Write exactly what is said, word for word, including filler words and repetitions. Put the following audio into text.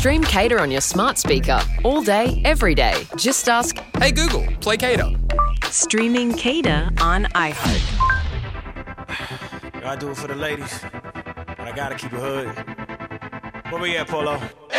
Stream Cater on your smart speaker all day, every day. Just ask, "Hey Google, play Cater." Streaming Cater on iHeart. I do it for the ladies, but I gotta keep it hood. Where we at, Polo?